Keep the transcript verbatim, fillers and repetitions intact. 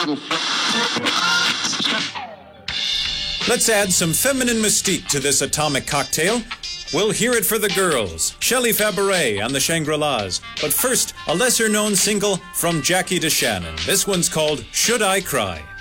Let's add some feminine mystique to this atomic cocktail. We'll hear it for the girls, Shelley Fabares and the Shangri-Las. But first, a lesser-known single from Jackie DeShannon. This one's called Should I Cry?